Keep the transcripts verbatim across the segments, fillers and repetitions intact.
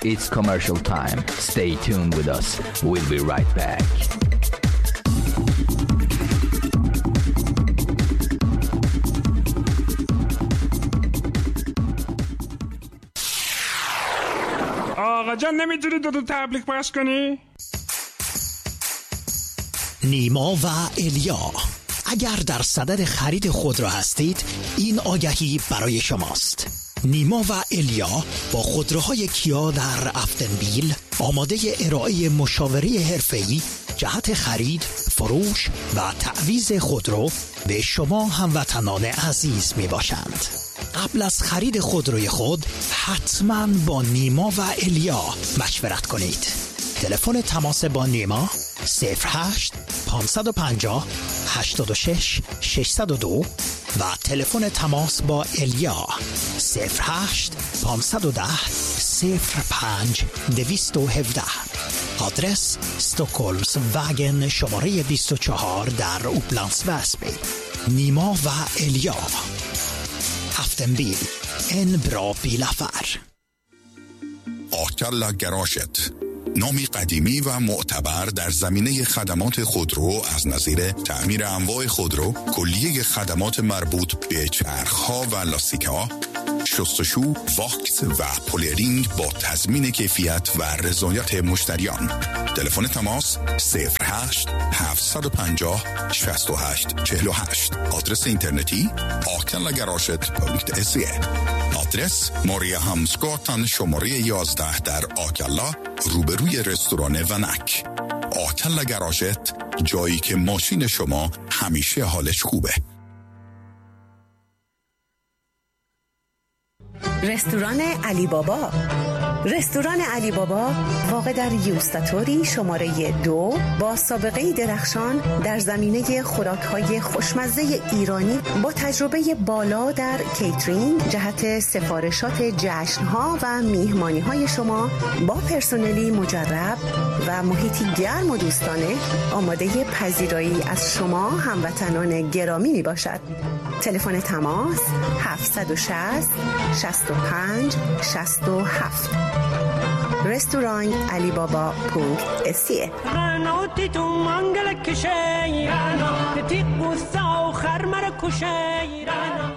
It's commercial time. Stay tuned with us. We'll be right back. آقا جان نمیتونی دو دو تبلیغ پخش کنی؟ نیما و الیا، اگر در صدد خرید خودرو هستید این آگهی برای شماست. نیما و الیا با خودروهای کیا در افتنبیل آماده ارائه مشاوره حرفه‌ای جهت خرید، فروش و تعویض خودرو به شما هموطنان عزیز می باشند. قبل از خرید خودروی خود حتما با نیما و الیا مشورت کنید. تلفن تماس با نیما صفر هشت پانصد و پنجاه هشتاد و شش ششصد و دو و تلفن تماس با الیا صفر هشت پانصد و ده صفر پنج دویست و هفده. آدرس استوکولمز وگن شماره بیست و چهار در اوپلانس وسبی. نیما و الیا، افتنبیل، ان برا بیلافر. آکلا گراشت، نامی قدیمی و معتبر در زمینه خدمات خودرو از نظیر تعمیر انواع خودرو، کلیه خدمات مربوط به چرخ‌ها و لاستیک‌ها، شستشو، واکس و پولرینگ با تضمین کیفیت و رضایت مشتریان. تلفن تماس صفر هشت هفتصد و پنجاه شصت و هشت چهل و هشت. آدرس اینترنتی آکلا گراشت پانکت سی. آدرس ماریا همسگاتن شماره یازده در آکلا روبروی رستوران ونک. آکلا گراشت، جایی که ماشین شما همیشه حالش خوبه. رستوران علی بابا. رستوران علی بابا واقع در یوستاتوری شماره دو با سابقه درخشان در زمینه خوراک‌های خوشمزه ایرانی با تجربه بالا در کیترینگ جهت سفارشات جشن‌ها و میهمانی‌های شما با پرسنلی مجرب و محیطی گرم و دوستانه آماده پذیرایی از شما هموطنان گرامی میباشد. تلفن تماس هفتصد و شصت شصت و پنج شصت و هفت. رستوران علی بابا پونکت اسیه. غنوتی تو منگل کشی رانا تیق بوسا و خرمر کشی رانا.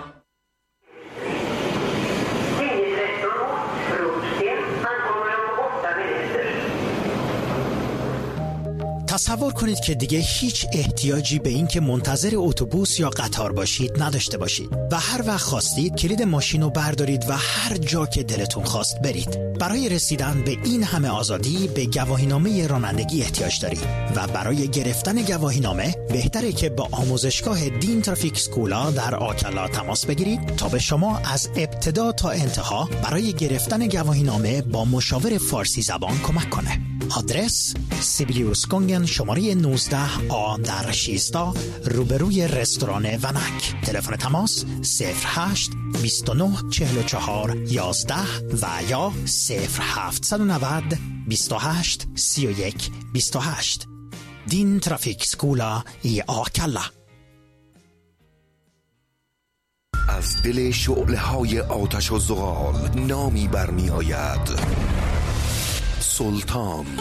تصور کنید که دیگه هیچ احتیاجی به این که منتظر اتوبوس یا قطار باشید نداشته باشید و هر وقت خواستید کلید ماشین رو بردارید و هر جا که دلتون خواست برید. برای رسیدن به این همه آزادی به گواهینامه رانندگی احتیاج دارید و برای گرفتن گواهینامه بهتره که با آموزشگاه دین ترافیک سکولا در آکلا تماس بگیرید تا به شما از ابتدا تا انتها برای گرفتن گواهینامه با مشاور فارسی زبان کمک کنه. آدرس سیبیلیوس گونگن شماره نوزده آ در شیستا روبروی رستوران ونک. تلفن تماس صفر هشت بیست و نه چهل و چهار یازده و یا صفر هفتصد و نود بیست و هشت سی و یک بیست و هشت. دین ترافیک سکولا ای آکلا. از دل شعله های آتش و زغال نامی برمی آید: سلطان.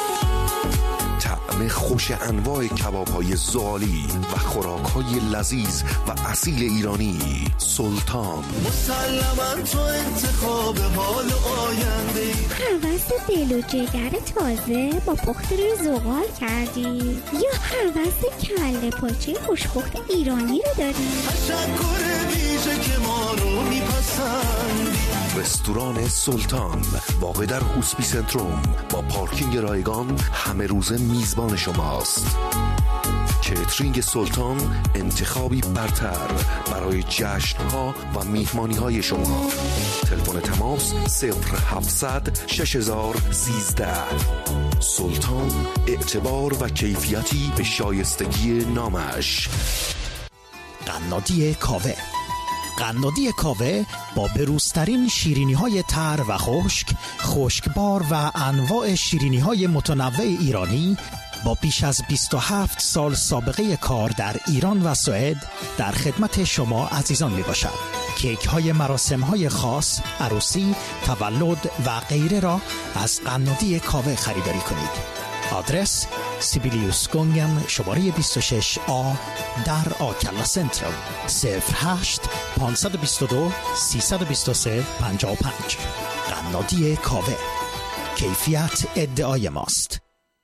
طعم خوش انواع کباب‌های زغالی و خوراک‌های لذیذ و اصیل ایرانی. سلطان. مسلماً تو انتخاب حال آینده. هوس دل و جگر تازه با پخت روی زغال کردی یا هوس کله پاچه خوشپخت ایرانی رو داری؟ تشکر ویژه که ما رو میپسندی. رستوران سلطان واقع در هوسپی سنتروم با پارکینگ رایگان همه روزه میزبان شماست. کیترینگ سلطان انتخابی برتر برای جشن‌ها و میهمانی‌های شما. تلفن تماس صفر هفتصد شش هزار سیزده. سلطان، اعتبار و کیفیتی به شایستگی نامش. قنادی کاوه. قنادی کاوه با بروزترین شیرینی‌های تر و خشک، خشکبار و انواع شیرینی‌های متنوع ایرانی با بیش از بیست و هفت سال سابقه کار در ایران و سوئد در خدمت شما عزیزان می باشد. کیک های مراسم های خاص، عروسی، تولد و غیره را از قنادی کاوه خریداری کنید. آدرس سیبیلیوس گونگن شماره بیست و شش آ در آکلا سنترال صفر هشت پانصد و بیست و دو سیصد و بیست و سه پنجاه و پنج. قنادی کاوه، کیفیت ادعای ماست.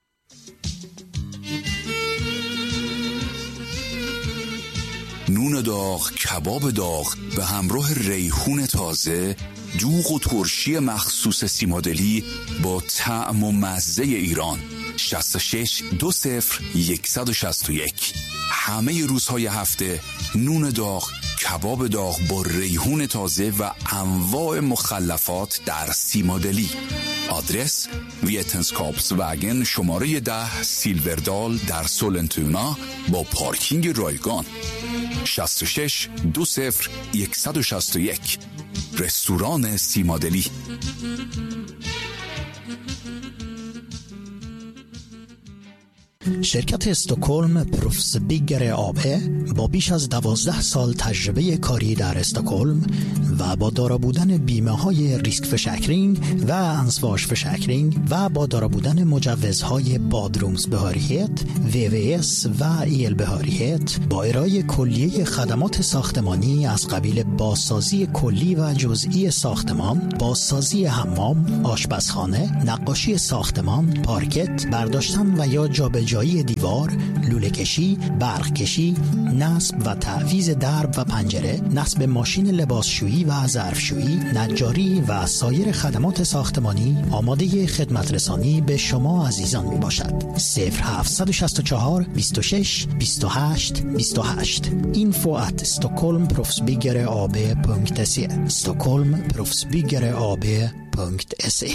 نون داغ، کباب داغ به همراه ریحون تازه، دوغ و ترشی مخصوص سیمادلی با طعم و مزه ایران. شصت و شش دو صفر صفر یک شش یک. همه روزهای هفته نون داغ، کباب داغ با ریحون تازه و انواع مخلفات در سیمادلی. آدرس ویتنسکاپس وگن شماره ده سیلوردال در سولنتونا با پارکینگ رایگان. شصت و شش دو صفر یک شش یک. رستوران سیمادلی. شرکت استکهلم پروفس بیگر آبه با بیش از دوازده سال تجربه کاری در استکهلم و با دارا بودن بیمه های ریسک فشکرینگ و انسواش فشکرینگ و با دارا بودن مجوزهای بادرومز بهاریت، وی وی اس و ایل بهاریت با ارائه کلیه خدمات ساختمانی از قبیل بازسازی کلی و جزئی ساختمان، بازسازی حمام، آشپزخانه، نقاشی ساختمان، پارکت، برداشتن و یا جابجایی دیوار، لوله کشی، برق کشی، نصب و تعویض درب و پنجره، نصب ماشین لباسشویی و ظرفشویی، نجاری و سایر خدمات ساختمانی آماده خدمت رسانی به شما عزیزان می باشد. صفر هفت شش چهار بیست و شش بیست و هشت بیست و هشت. اینفو ات استکهلم پروفسبیگر آب پونکت سی استکهلم پروفسبیگر آب پونکت سی.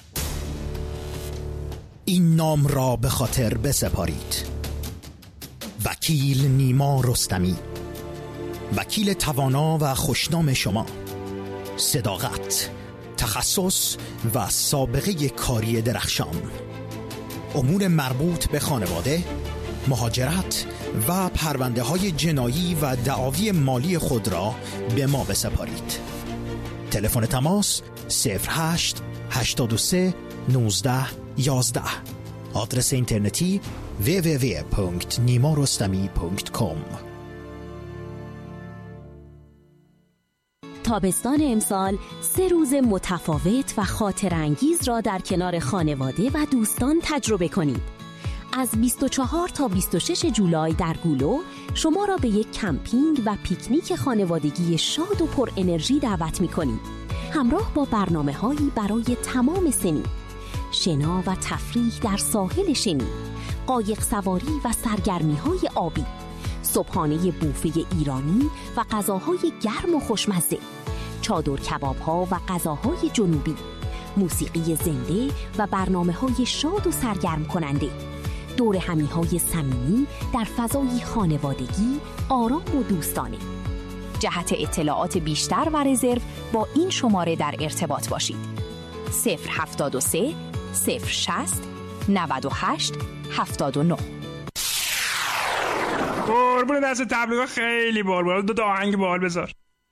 این نام را به خاطر بسپارید: وکیل نیما رستمی، وکیل توانا و خوشنام شما. صداقت، تخصص و سابقه کاری درخشان. امور مربوط به خانواده، مهاجرت و پرونده های جنایی و دعاوی مالی خود را به ما بسپارید. تلفن تماس صفر هشت هشتاد و سه نوزده یازده. آدرس اینترنتی دبلیو دبلیو دبلیو دات نیما رستمی دات کام. تابستان امسال سه روز متفاوت و خاطرانگیز را در کنار خانواده و دوستان تجربه کنید. از بیست و چهار تا بیست و شش جولای در گولو شما را به یک کمپینگ و پیکنیک خانوادگی شاد و پر انرژی دعوت می‌کنیم. همراه با برنامه‌هایی برای تمام سنین، شنا و تفریح در ساحل شنی، قایق سواری و سرگرمی‌های آبی، صبحانه بوفه ایرانی و غذاهای گرم و خوشمزه، چادر کباب‌ها و غذاهای جنوبی، موسیقی زنده و برنامه‌های شاد و سرگرم کننده، دور همی‌های صمیمی در فضای خانوادگی، آرام و دوستانه. جهت اطلاعات بیشتر و رزرو با این شماره در ارتباط باشید: صفر هفتاد و سه صفر شصت نود و هشت هفتاد و نه. قربون دست تبلیغات خیلی بال بال. دو آهنگ بال بذار.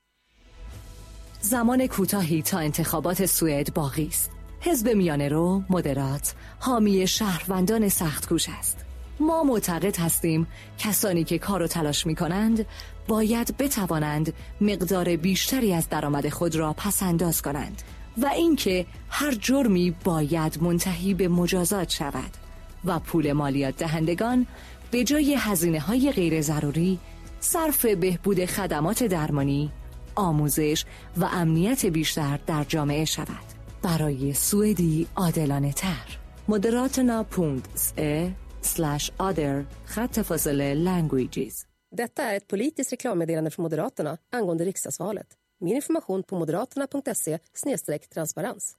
زمان کوتاهی تا انتخابات سوئد باقی است. حزب میانه رو، مدرات، حامی شهروندان سخت‌کوش است. ما معتقد هستیم کسانی که کار و تلاش می کنند باید بتوانند مقدار بیشتری از درآمد خود را پس انداز کنند و اینکه هر جرمی باید منتهی به مجازات شود و پول مالیات دهندگان به جای هزینه‌های غیر ضروری صرف بهبود خدمات درمانی، آموزش و امنیت بیشتر در جامعه شود. برای سوئدی عادلانه تر. Moderaterna punkt se slash other خط فاصله languages. Detta är ett politiskt reklammeddelande från Moderaterna angående riksdagsvalet. Mer information på moderaterna punkt se slash transparens.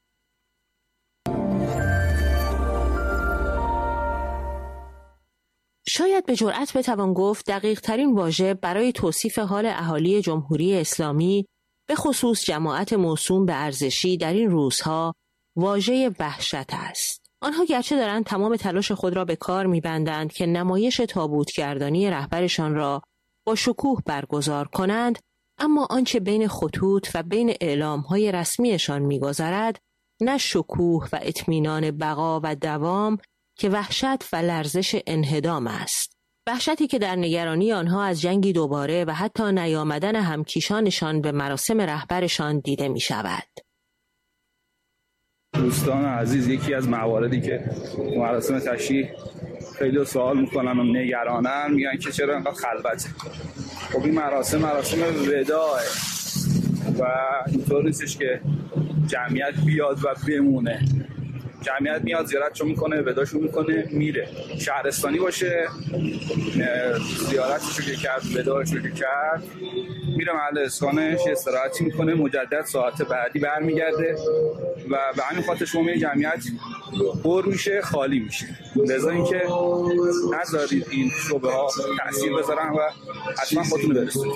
شاید به جرئت بتوان گفت دقیق ترین واژه برای توصیف حال اهالی جمهوری اسلامی به خصوص جماعت موسوم به ارزشی در این روزها واژه وحشت است. آنها گرچه دارند تمام تلاش خود را به کار می‌بندند که نمایش تابوتگردانی رهبرشان را با شکوه برگزار کنند، اما آنچه بین خطوط و بین اعلام‌های رسمیشان می‌گذرد نه شکوه و اطمینان بقا و دوام که وحشت و لرزش انهدام است. وحشتی که در نگرانی آنها از جنگی دوباره و حتی نیامدن همکیشانشان به مراسم رهبرشان دیده می شود. دوستان عزیز، یکی از مواردی که مراسم تشییع خیلی سوال میکنن و نگرانن، میگن که چرا انقدر خلوته. خب این مراسم مراسم وداعه و اینطور نیستش که جمعیت بیاد و بمونه. جمعیت میاد زیارتشو میکنه، وداشو میکنه، میره. شهرستانی باشه، زیارتشو که کرد، وداشو که کرد، میره محل اسکانش، استراحتی میکنه، مجدد ساعت بعدی برمیگرده و به همین خاطر شما میره جمعیت پر میشه، خالی میشه. لذا اینکه نذارید این شبه ها تأثیر بذارن و حتما خودتون برسونید.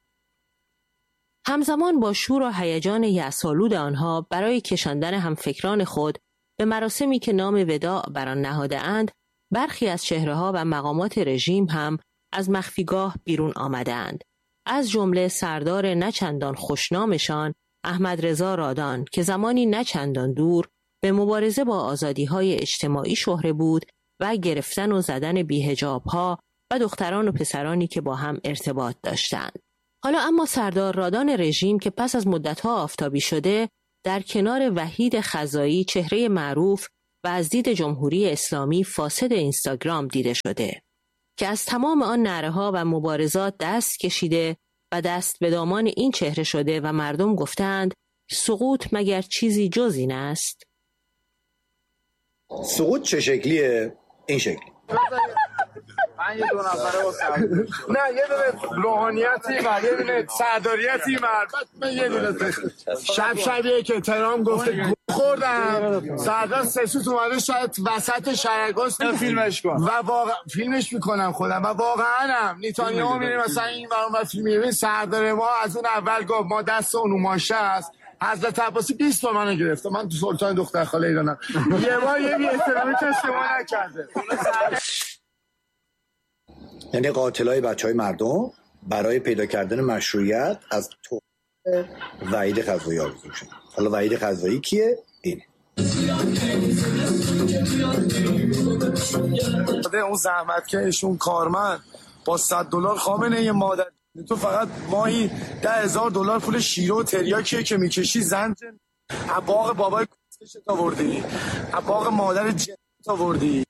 همزمان با شور و هیجان یأس‌آلود آنها برای کشاندن همفکران خود به مراسمی که نام وداع بر آن نهاده‌اند، برخی از چهره‌ها و مقامات رژیم هم از مخفیگاه بیرون آمدند. از جمله سردار نچندان خوشنامشان احمدرضا رادان که زمانی نچندان دور به مبارزه با آزادی‌های اجتماعی شهره بود و گرفتن و زدن بی‌حجاب‌ها و دختران و پسرانی که با هم ارتباط داشتند. حالا اما سردار رادان رژیم که پس از مدت‌ها آفتابی شده، در کنار وحید خزایی چهره معروف و از دید جمهوری اسلامی فاسد اینستاگرام دیده شده که از تمام آن نعره‌ها و مبارزات دست کشیده و دست به دامان این چهره شده و مردم گفتند سقوط مگر چیزی جز این است؟ سقوط چه شکلیه؟ این شکلی. من یه دو نفره با سرداری نه یه دونه روحانیتی و یه دونه سرداریتی مربط من یه دونه شب شبیه که تهران گفته خوردم سردار سسوت اومده شاید وسط شرگاست فیلمش کن و واقعا فیلمش میکنم خودم و واقعا هم نیتانیاهو میره مثلا این برام و فیلم میبین سردار ما از اون اول گفت ما دست اون ماشه است. حضرت عباسی بیست تومن گرفته. من تو سلطان دختر خاله ایرانم یه بار یه بی احترامی که شما نکرده. یعنی قاتلای بچهای مردم برای پیدا کردن مشروعیت از تو وحید خزایی آویزون شد. حالا وحید خزایی کیه؟ اینه. اون زحمتکش اون کارمند با صد دلار خامنه یه مادر تو فقط ماهی ده هزار دلار پول شیره و تریاکیه که میکشی زنج باغ بابای کسکشت آوردی باغ مادر جنت آوردی.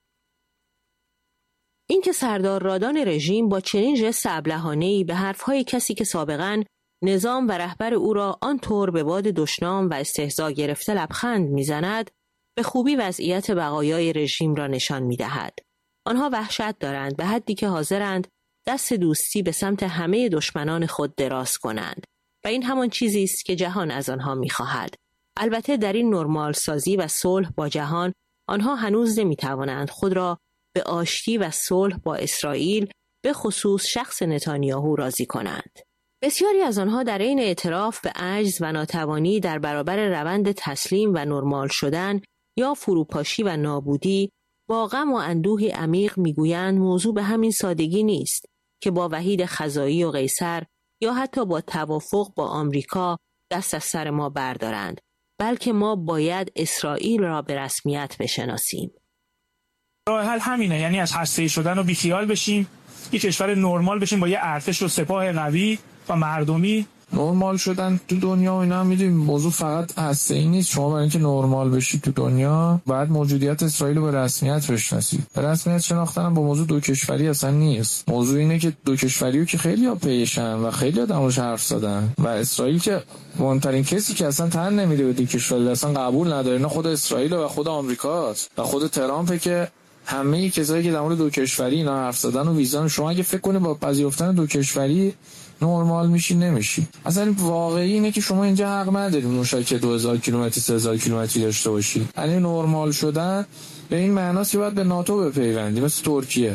این که سردار رادان رژیم با چنین ژست ابلهانه‌ای به حرفهای کسی که سابقاً نظام و رهبر او را آنطور به باد دشنام و استهزا گرفته لبخند میزند، به خوبی وضعیت بقایای رژیم را نشان میدهد. آنها وحشت دارند به حدی که حاضرند دست دوستی به سمت همه دشمنان خود دراز کنند و این همان چیزی است که جهان از آنها میخواهد. البته در این نرمال سازی و صلح با جهان آنها هنوز نمیتوانند خود را به آشتی و صلح با اسرائیل به خصوص شخص نتانیاهو راضی کنند. بسیاری از آنها در این اعتراف به عجز و ناتوانی در برابر روند تسلیم و نرمال شدن یا فروپاشی و نابودی با غم و اندوهی عمیق میگویند موضوع به همین سادگی نیست که با وحید خزایی و قیصر یا حتی با توافق با آمریکا دست از سر ما بردارند، بلکه ما باید اسرائیل را به رسمیت بشناسیم. راه حل همینه، یعنی از هسته‌ای شدن و بیخیال بشیم، یک کشور نرمال بشیم با یه ارتش و سپاه قوی و مردمی. نرمال شدن تو دنیا و اینا میدونیم موضوع فقط هسته‌ای نیست. شما برای اینکه نرمال بشید تو دنیا باید موجودیت اسرائیل رو به رسمیت بشناسید. به رسمیت شناختن هم با موضوع دو کشوری اصلا نیست. موضوع اینه که دو کشوری رو که خیلی ها پیشن و خیلی ها دموش حرف زدن و اسرائیل که مهمترین کسی که اصلا تن نمیده به دو کشوری اصلا قبول نداره، نه خود اسرائیل و خود آمریکاست و خود ترامپ که همه کسایی که در مورد دو کشوری اینا حرف زدن و ویزان، شما اگه فکر کنید با پذیرفتن دو کشوری نرمال میشی نمیشی. اصلا واقعی اینه که شما اینجا حق ندارید موشک دو هزار کیلومتری سه هزار کیلومتری داشته باشید. یعنی نرمال شدن به این معناست که باید به ناتو بپیوندی مثل ترکیه.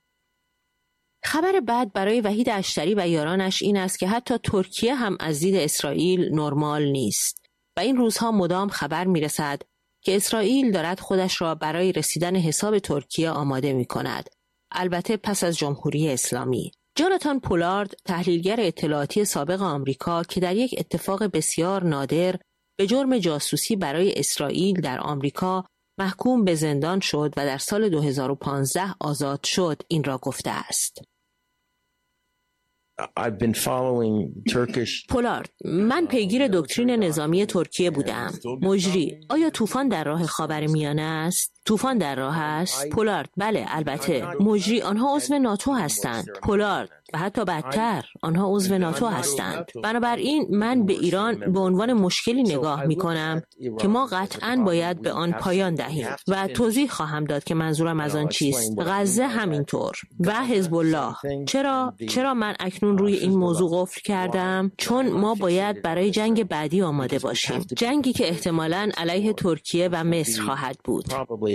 خبر بد برای وحید اشتری و یارانش این است که حتی ترکیه هم از دید اسرائیل نرمال نیست و این روزها مدام خبر میرسد که اسرائیل دارد خودش را برای رسیدن حساب ترکیه آماده می کند. البته پس از جمهوری اسلامی. جاناتان پولارد، تحلیلگر اطلاعاتی سابق آمریکا که در یک اتفاق بسیار نادر به جرم جاسوسی برای اسرائیل در آمریکا محکوم به زندان شد و در سال دو هزار و پانزده آزاد شد، این را گفته است. I've been following Turkish. پولارد: من پیگیر دکترین نظامی ترکیه بودم. مجری: آیا طوفان در راه خاورمیانه است؟ طوفان در راه است؟ پولارد: بله البته. مجری: آنها عضو ناتو هستند. پولارد: و حتی بدتر آنها عضو ناتو هستند. بنابراین من به ایران به عنوان مشکلی نگاه می کنم که ما قطعاً باید به آن پایان دهیم و توضیح خواهم داد که منظورم از آن چیست. غزه همینطور و حزب الله. چرا چرا من اکنون روی این موضوع قفل کردم؟ چون ما باید برای جنگ بعدی آماده باشیم. جنگی که احتمالاً علیه ترکیه و مصر خواهد بود.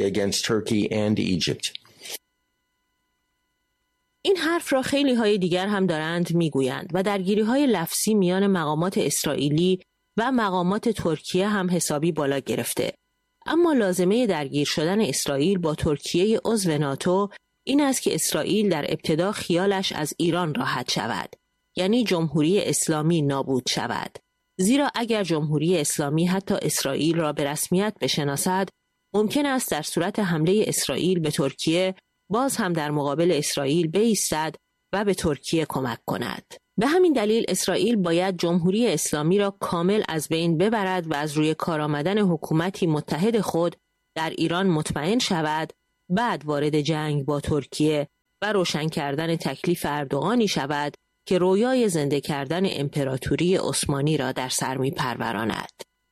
این حرف را خیلی های دیگر هم دارند میگویند و درگیری های لفظی میان مقامات اسرائیلی و مقامات ترکیه هم حسابی بالا گرفته. اما لازمه درگیر شدن اسرائیل با ترکیه عضو ناتو این است که اسرائیل در ابتدا خیالش از ایران راحت شود، یعنی جمهوری اسلامی نابود شود. زیرا اگر جمهوری اسلامی حتی اسرائیل را به رسمیت بشناسد، ممکن است در صورت حمله اسرائیل به ترکیه باز هم در مقابل اسرائیل بایستد و به ترکیه کمک کند. به همین دلیل اسرائیل باید جمهوری اسلامی را کامل از بین ببرد و از روی کار آمدن حکومتی متحد خود در ایران مطمئن شود، بعد وارد جنگ با ترکیه و روشن کردن تکلیف اردوغانی شود که رویای زنده کردن امپراتوری عثمانی را در سر می‌پروراند.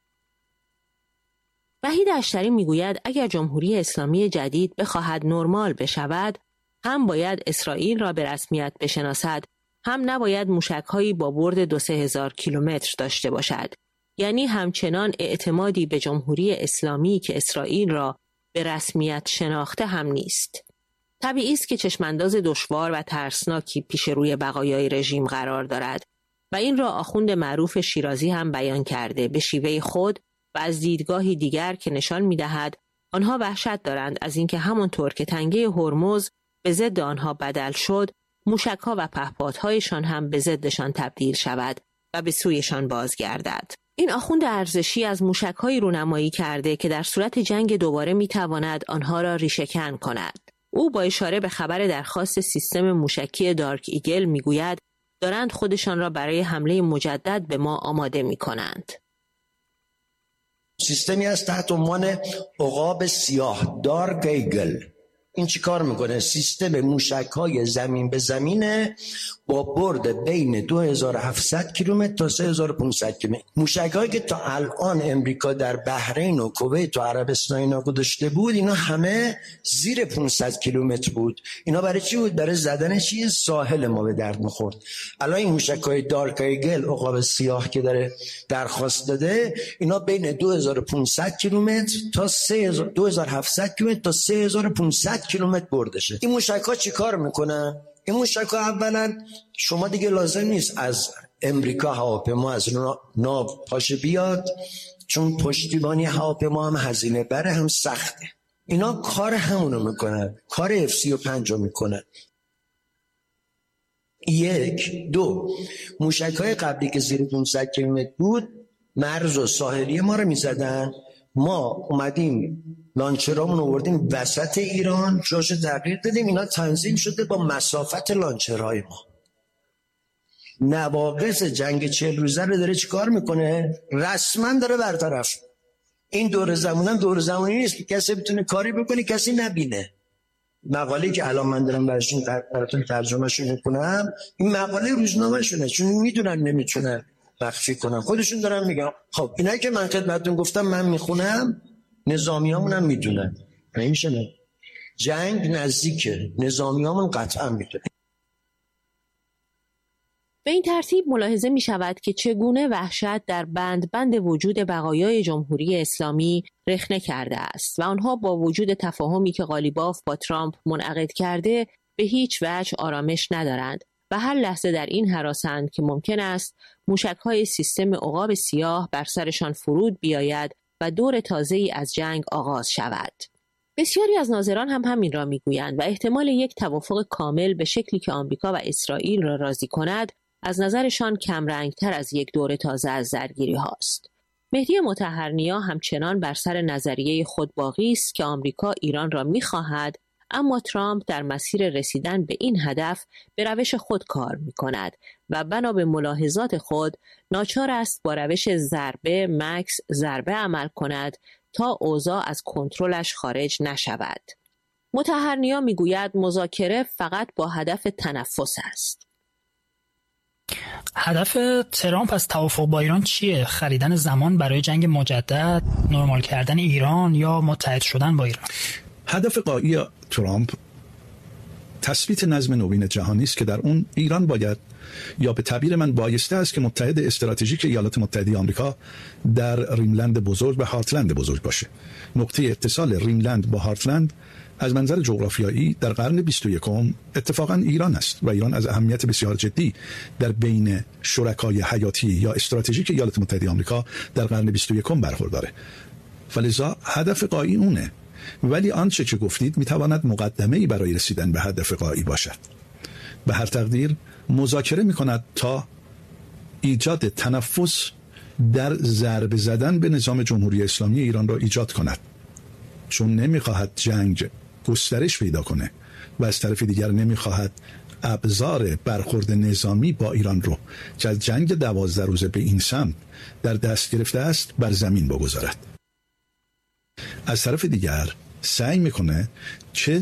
وحید اشتری میگوید اگر جمهوری اسلامی جدید بخواهد نرمال بشود، هم باید اسرائیل را به رسمیت بشناسد، هم نباید موشک‌هایی با برد دو سه هزار کیلومتر داشته باشد. یعنی همچنان اعتمادی به جمهوری اسلامی که اسرائیل را به رسمیت شناخته هم نیست. طبیعی است که چشمانداز دشوار و ترسناکی پیش روی بقایای رژیم قرار دارد و این را آخوند معروف شیرازی هم بیان کرده به شیوه خود و از دیدگاهی دیگر که نشان می‌دهد آنها وحشت دارند از اینکه همانطور که تنگه هرمز به ضد آنها بدل شد، موشک‌ها و پهپادهایشان هم به ضدشان تبدیل شود و به سویشان بازگردد. این آخوند ارزشی از موشک‌هایی رونمایی کرده که در صورت جنگ دوباره می‌تواند آنها را ریشه‌کن کند. او با اشاره به خبر درخواست سیستم موشکی دارک ایگل می‌گوید دارند خودشان را برای حمله مجدد به ما آماده می‌کنند. سیستمی از تحت عنوان عقاب سیاه دارک ایگل. این چی کار میکنه؟ سیستم موشک‌های زمین به زمینه با برد بین دو هزار و هفتصد کیلومتر تا سه هزار و پانصد کیلومتر. موشک‌هایی که تا الان امریکا در بحرین و کویت و عربستان اینا گذاشته بود، اینا همه زیر پانصد کیلومتر بود. اینا برای چی بود؟ برای زدن چیز ساحل ما به درد می‌خورد. الان این موشک‌های دارک ایگل، عقاب سیاه که داره درخواست داده، اینا بین دو هزار و پانصد کیلومتر تا دو هزار و هفتصد کیلومتر تا سه هزار و پانصد کیلومتر بردشه. این موشک‌ها چی کار میکنن؟ این موشک‌ها اولا شما دیگه لازم نیست از امریکا هواپیما از ناو پاشه بیاد، چون پشتیبانی هواپیما هم هزینه بره هم سخته. اینا کار همونو میکنن، کار اف سی و پنج رو میکنن. یک دو موشک‌های قبلی که زیر پانصد کیلومتر بود مرز و ساحلی ما رو میزدن. ما اومدیم لانچرامون آوردیم وسط ایران، جاش تغییر دادیم، اینا تنظیم شده با مسافت لانچرهای ما. نواقص جنگ چهل روزه رو داره چیکار میکنه؟ رسما داره برطرف. این دور زمان هم دور زمانی نیست که کسی بتونه کاری بکنه کسی نبینه. مقاله که الان من دارم برشون براتون ترجمه شون میکنم، این مقاله روزنامه شونه، چون میدونن نمیتونن مخفی کنن، خودشون دارن میگن. خب اینایی که من خدمتتون گفتم من میخونم، نظامیامون هم میدونن. نمیشه نه. جنگ نزدیکه، نظامیامون قطعا میدونن. به این ترتیب ملاحظه می شود که چگونه وحشت در بند بند وجود بقایای جمهوری اسلامی رخنه کرده است و آنها با وجود تفاهمی که قالیباف با ترامپ منعقد کرده به هیچ وجه آرامش ندارند و هر لحظه در این هراسند که ممکن است موشک‌های سیستم عقاب سیاه بر سرشان فرود بیاید و دور تازه‌ای از جنگ آغاز شود. بسیاری از ناظران هم همین را میگویند و احتمال یک توافق کامل به شکلی که آمریکا و اسرائیل را راضی کند از نظرشان کمرنگتر از یک دور تازه از درگیری هاست. مهدی مطهرنیا همچنان بر سر نظریه خود باقی است که آمریکا ایران را می‌خواهد، اما ترامپ در مسیر رسیدن به این هدف به روش خود کار می‌کند و بنا به ملاحظات خود ناچار است با روش ضربه مکس ضربه عمل کند تا اوضاع از کنترلش خارج نشود. مطهرنیا میگوید مذاکره فقط با هدف تنفس است. هدف ترامپ از توافق با ایران چیه؟ خریدن زمان برای جنگ مجدد، نرمال کردن ایران یا متحد شدن با ایران؟ هدف غایی ترامپ تثبیت نظم نوین جهانی است که در اون ایران باید، یا به تعبیر من بایسته است که متحد استراتژیک ایالات متحده آمریکا در ریملند بزرگ و هارتلند بزرگ باشه. نقطه اتصال ریملند با هارتلند از منظر جغرافیایی در قرن بیست و یکم اتفاقا ایران است و ایران از اهمیت بسیار جدی در بین شرکای حیاتی یا استراتژیک ایالات متحده آمریکا در قرن بیست و یکم برخورداره. فلذا هدف غایی اونه، ولی آنچه که گفتید میتواند مقدمه‌ای برای رسیدن به هدف غایی باشد. به هر تقدیر مذاکره میکند تا ایجاد تنفس در ضربه زدن به نظام جمهوری اسلامی ایران را ایجاد کند، چون نمیخواهد جنگ گسترش پیدا کنه و از طرف دیگر نمیخواهد ابزار برخورد نظامی با ایران رو که از جنگ دوازده روزه به این سمت در دست گرفته است بر زمین بگذارد. از طرف دیگر سعی میکنه که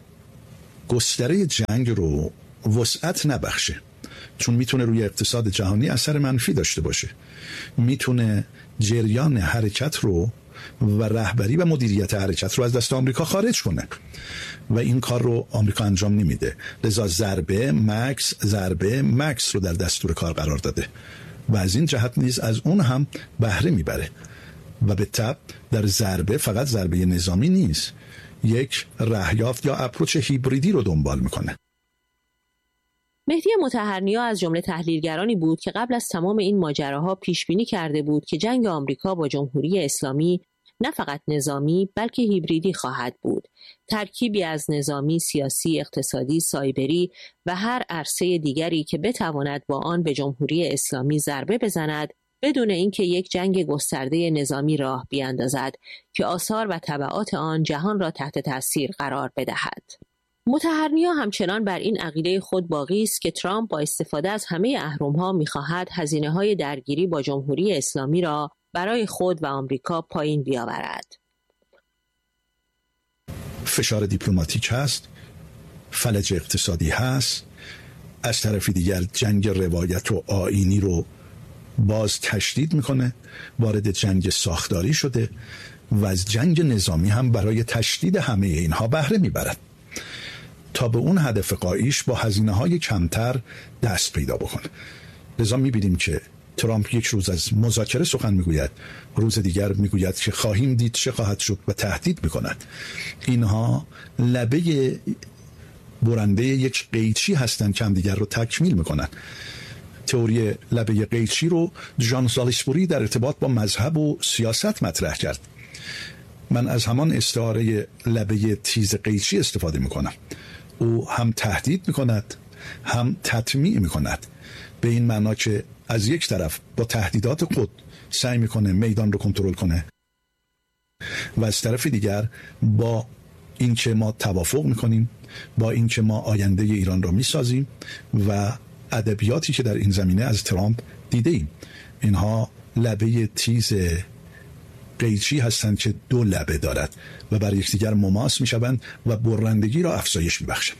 گستره جنگ رو وسعت نبخشه، چون میتونه روی اقتصاد جهانی اثر منفی داشته باشه، میتونه جریان حرکت رو و رهبری و مدیریت حرکت رو از دست آمریکا خارج کنه و این کار رو آمریکا انجام نمیده. لذا ضربه مکس ضربه مکس رو در دستور کار قرار داده و از این جهت نیز از اون هم بهره میبره و به تبع در ضربه فقط ضربه نظامی نیست، یک رهیافت یا اپروچ هیبریدی رو دنبال میکنه. مهدی مطهرنیا از جمله تحلیلگرانی بود که قبل از تمام این ماجراها پیش بینی کرده بود که جنگ آمریکا با جمهوری اسلامی نه فقط نظامی بلکه هیبریدی خواهد بود، ترکیبی از نظامی، سیاسی، اقتصادی، سایبری و هر عرصه دیگری که بتواند با آن به جمهوری اسلامی ضربه بزند بدون اینکه یک جنگ گسترده نظامی راه بیاندازد که آثار و تبعات آن جهان را تحت تاثیر قرار بدهد. مطهرنیا همچنان بر این عقیده خود باقی است که ترامپ با استفاده از همه اهرم‌ها می‌خواهد هزینه‌های درگیری با جمهوری اسلامی را برای خود و آمریکا پایین بیاورد. فشار دیپلماتیک هست، فلج اقتصادی هست، از طرف دیگر جنگ روایت و آیینی رو باز تشدید میکنه، وارد جنگ ساختاری شده و از جنگ نظامی هم برای تشدید همه اینها بهره میبرد تا به اون هدف غاییش با هزینه‌های کمتر دست پیدا بکنه. لذا میبینیم که ترامپ یک روز از مذاکره سخن میگوید، روز دیگر میگوید که خواهیم دید چه خواهد شد و تهدید میکند. اینها لبه برنده یک قیچی هستند که هم دیگر رو تکمیل میکنن. تئوری لبه قیچی رو جان سالیسبوری در ارتباط با مذهب و سیاست مطرح کرد. من از همان استعاره لبه تیز قیچی استفاده میکنم. او هم تهدید میکند هم تطمیع میکند، به این معنا که از یک طرف با تهدیدات خود سعی میکنه میدان رو کنترل کنه و از طرف دیگر با اینکه ما توافق میکنیم، با اینکه ما آینده ایران رو میسازیم و ادبیاتی که در این زمینه از ترامپ دیده ایم، اینها لبه تیز قیچی هستند که دو لبه دارد و بر یکدیگر مماس میشوند و برندگی را افزایش میبخشند.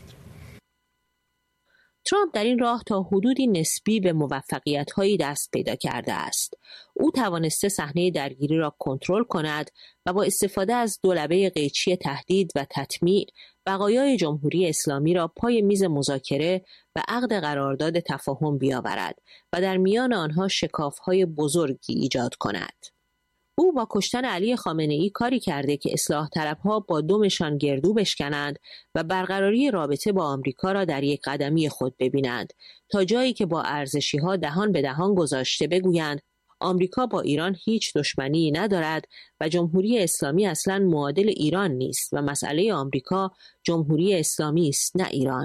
ترامپ در این راه تا حدودی نسبی به موفقیت‌هایی دست پیدا کرده است. او توانسته صحنه درگیری را کنترل کند و با استفاده از دو لبه قیچی تهدید و تطمیع بقایای جمهوری اسلامی را پای میز مذاکره و عقد قرارداد تفاهم بیاورد و در میان آنها شکاف‌های بزرگی ایجاد کند. او با کشتن علی خامنه‌ای کاری کرده که اصلاح طلبها با دمشان گردو بشکنند و برقراری رابطه با آمریکا را در یک قدمی خود ببینند، تا جایی که با ارزشی‌ها دهان به دهان گذاشته بگویند آمریکا با ایران هیچ دشمنی ندارد و جمهوری اسلامی اصلاً معادل ایران نیست و مسئله آمریکا جمهوری اسلامی است نه ایران.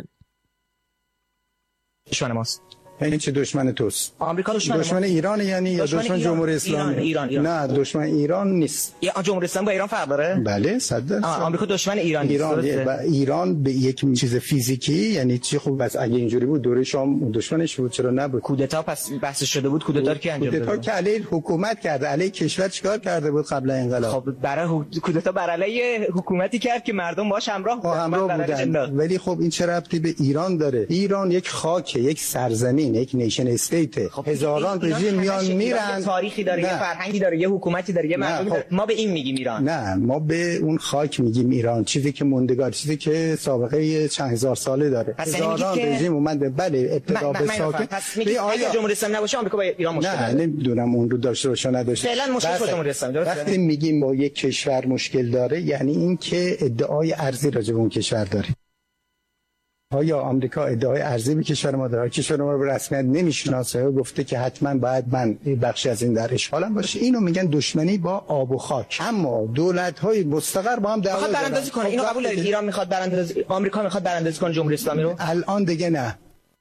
دشمن ماست. یعنی چه دشمن توست؟ آمریکا دشمن, دشمن ایران یعنی یا دشمن, دشمن جمهوری اسلامی؟ ایران. ایران. ایران. نه دشمن ایران نیست. یا جمهوری اسلامی با ایران فرق داره؟ بله صد درصد. آمریکا دشمن ایران ایران نیست. ایران, ایران به یک چیز فیزیکی یعنی چی خوب بس اگه اینجوری بود دوره شام دشمنش بود چرا نبود؟ کودتا پس بحث شده بود کودتا کی انجام داد؟ کودتا که علیه حکومت کرده علیه کشور چیکار کرده بود قبل انقلاب؟ خب برای کودتا بر علیه حکومتی کرد که مردم باهاش همراه بودن. همراه بودن. ولی خب این چه ربطی به ایران داره؟ ایران یک خاک، یک سرزمین، یک نیشن استیت. خب هزاران رژیم میان میرن. تاریخی داره، یه فرهنگی داره، یه حکومتی داره، یه مردمی داره. ما به این میگیم ایران. نه ما به اون خاک میگیم ایران، چیزی که موندگار، چیزی که سابقه چند هزار ساله داره. هزاران رژیم اومده. بله ابتدا به ساکن. پس میگید اگه جمهوری اسلامی نباشه آمریکا با ایران مشکل داره. نه نمیدونم اون رو داشته باشه نداشته. فعلا مشکل با جمهوری اسلامی داره. وقتی میگیم با یک کشور مشکل داره یعنی این که ادعای ارزی راجع به اون کشور داره. آیا آمریکا ادعای ارزی به کشور ما داره؟ کشور ما رو به رسمیت نمیشناسه و گفته که حتما باید من بخشی از این در اشغالم باشه. اینو میگن دشمنی با آب و خاک. اما دولت‌های مستقر با هم دعوا میخواد براندازی کنه. اینو قبول دارید؟ ایران میخواد براندازی، آمریکا میخواد براندازی کنه جمهوری اسلامی رو؟ الان دیگه نه.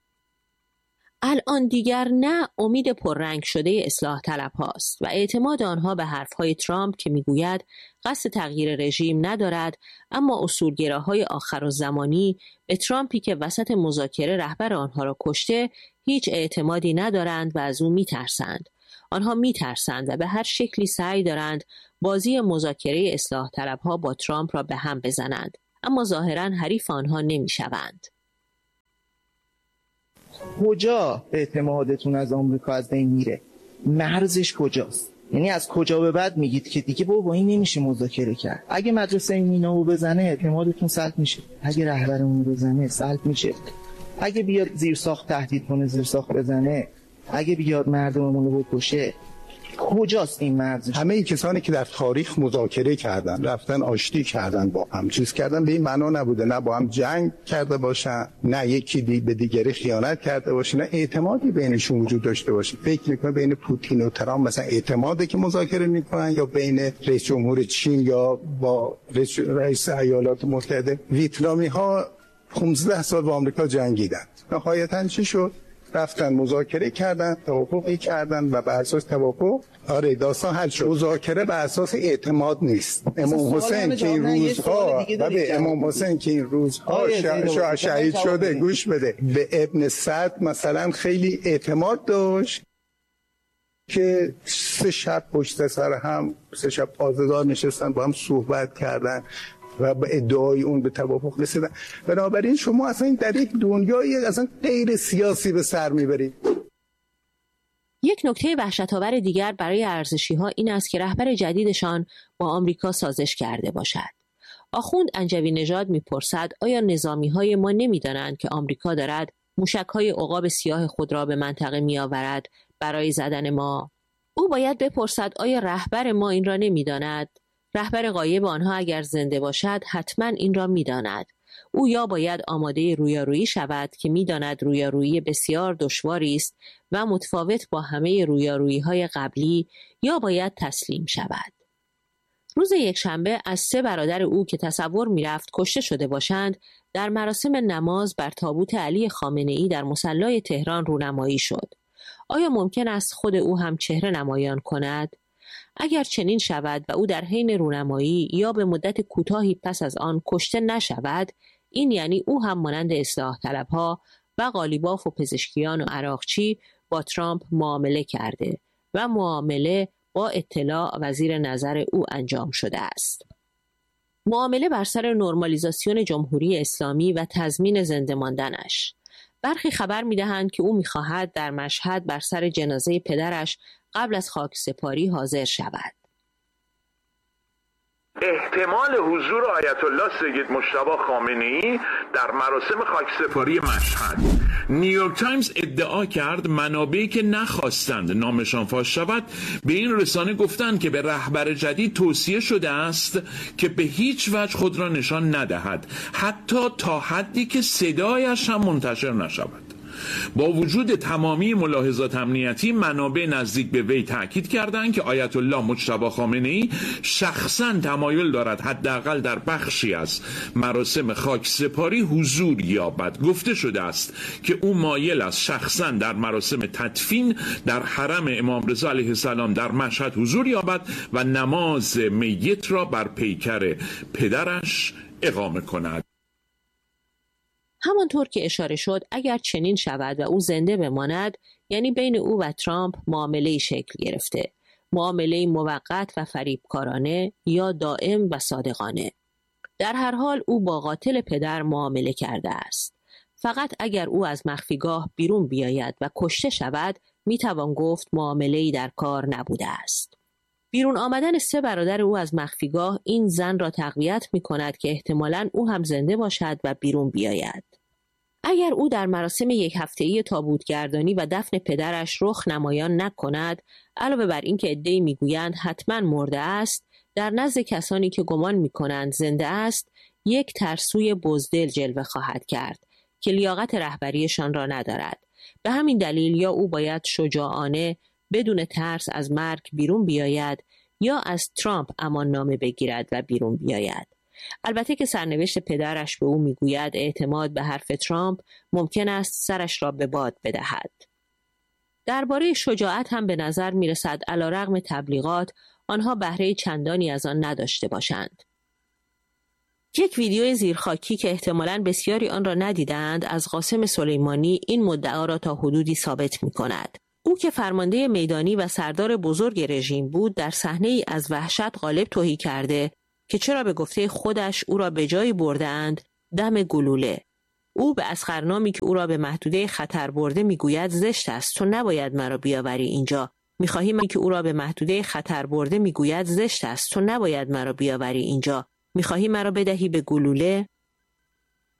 الان دیگر نه امید پررنگ شده اصلاح طلب هاست و اعتماد آنها به حرفهای ترامپ که میگوید قصد تغییر رژیم ندارد، اما اصولگراهای آخرالزمانی به ترامپی که وسط مذاکره رهبر آنها را کشته هیچ اعتمادی ندارند و از او میترسند. آنها میترسند و به هر شکلی سعی دارند بازی مذاکره اصلاح طلب ها با ترامپ را به هم بزنند، اما ظاهراً حریف آنها نمیشوند. کجا اعتمادتون از آمریکا از بین میره؟ مرزش کجاست؟ یعنی از کجا به بعد میگید که دیگه بابا این نمیشه مذاکره کرد؟ اگه مدرسه میناو بزنه اعتمادتون سلب میشه، اگه رهبرمون بزنه سلب میشه، اگه بیاد زیرساخت تهدید کنه زیرساخت بزنه، اگه بیاد مردممون رو بکشه، کجاست این مرز؟ همه این کسانی که در تاریخ مذاکره کردن، رفتن آشتی کردن، با هم چیز کردن، به این معنا نبوده نه با هم جنگ کرده باشن، نه یکی دی به دیگری خیانت کرده باشه، نه اعتمادی بینشون وجود داشته باشه. فکر میکنه بین پوتین و ترامپ مثلا اعتماده که مذاکره میکنن، یا بین رئیس جمهور چین یا با رئیس, رئیس ایالات متحده؟ ویتنامی ها پانزده سال با آمریکا جنگیدن، نهایتاً چی شد؟ رفتن مذاکره کردن، توافقی کردن و بر اساس توافق آره داستان حل شد. مذاکره بر اساس اعتماد نیست. امام حسین که این روزها به امام حسین که این روزها شهید شده، گوش بده، به ابن سعد مثلا خیلی اعتماد داشت که سه شب پشت سر هم، سه شب آزادار نشستن با هم صحبت کردن و به ادعای اون به توافق رسیدن. بنابراین شما اصلا در یک دنیای اصلا غیر سیاسی به سر میبرید. یک نکته وحشت‌آور دیگر برای ارزشی‌ها این است که رهبر جدیدشان با آمریکا سازش کرده باشد. آخوند انجوی نژاد میپرسد آیا نظامی‌های ما نمی‌دانند که آمریکا دارد موشک‌های عقاب سیاه خود را به منطقه می‌آورد برای زدن ما؟ او باید بپرسد آیا رهبر ما این را نمی‌داند؟ رهبر غایب آنها اگر زنده باشد حتما این را می‌داند. او یا باید آماده رویارویی شود که می‌داند رویارویی بسیار دشواری است و متفاوت با همه رویارویی‌های قبلی، یا باید تسلیم شود. روز یکشنبه از سه برادر او که تصور می‌رفت کشته شده باشند در مراسم نماز بر تابوت علی خامنه‌ای در مصلی تهران رونمایی شد. آیا ممکن است خود او هم چهره نمایان کند؟ اگر چنین شود و او در حین رونمایی یا به مدت کوتاهی پس از آن کشته نشود، این یعنی او هم مانند اصلاح طلبها و قالیباف و پزشکیان و عراقچی با ترامپ معامله کرده و معامله با اطلاع و زیر نظر او انجام شده است. معامله بر سر نرمالیزاسیون جمهوری اسلامی و تضمین زنده ماندنش. برخی خبر می‌دهند که او می‌خواهد در مشهد بر سر جنازه پدرش قبل از خاکسپاری حاضر شود. احتمال حضور آیت الله سید مجتبی خامنه‌ای در مراسم خاکسپاری مشهد. نیویورک تایمز ادعا کرد منابعی که نخواستند نامشان فاش شود به این رسانه گفتند که به رهبر جدید توصیه شده است که به هیچ وجه خود را نشان ندهد، حتی تا حدی که صدایش هم منتشر نشود. با وجود تمامی ملاحظات امنیتی، منابع نزدیک به وی تاکید کردند که آیت الله مجتبی خامنه‌ای شخصاً تمایل دارد حداقل در بخشی از مراسم خاکسپاری حضور یابد. گفته شده است که او مایل است شخصاً در مراسم تدفین در حرم امام رضا علیه السلام در مشهد حضور یابد و نماز میت را بر پیکر پدرش اقامه کند. همانطور که اشاره شد، اگر چنین شود و او زنده بماند، یعنی بین او و ترامپ معامله‌ای شکل گرفته، معامله‌ای موقت و فریبکارانه یا دائم و صادقانه. در هر حال او با قاتل پدر معامله کرده است. فقط اگر او از مخفیگاه بیرون بیاید و کشته شود، میتوان گفت معامله‌ای در کار نبوده است. بیرون آمدن سه برادر او از مخفیگاه این زن را تقویت می کند که احتمالاً او هم زنده باشد و بیرون بیاید. اگر او در مراسم یک هفته‌ای تابوتگردانی و دفن پدرش رخ نمایان نکند، علاوه بر این که عده‌ای میگویند حتما مرده است، در نزد کسانی که گمان میکنند زنده است، یک ترسوی بزدل جلوه خواهد کرد که لیاقت رهبریشان را ندارد. به همین دلیل یا او باید شجاعانه بدون ترس از مرگ بیرون بیاید یا از ترامپ امان نامه بگیرد و بیرون بیاید. البته که سرنوشت پدرش به او میگوید اعتماد به حرف ترامپ ممکن است سرش را به باد بدهد. درباره شجاعت هم به نظر میرسد علیرغم تبلیغات آنها بهره چندانی از آن نداشته باشند. یک ویدیو زیرخاکی که احتمالاً بسیاری آن را ندیدند از قاسم سلیمانی این مدعا را تا حدودی ثابت می کند. او که فرمانده میدانی و سردار بزرگ رژیم بود، در صحنه‌ای از وحشت غالب تهی کرده که چرا به گفته خودش او را به جایی بردند دم گلوله. او به اصغرنامی که او را به محدوده خطر برده میگوید زشت است، تو نباید مرا بیاوری اینجا. میخواهی من که او را به محدوده خطر برده میگوید زشت است، تو نباید مرا بیاوری اینجا. میخواهی مرا بدهی به گلوله؟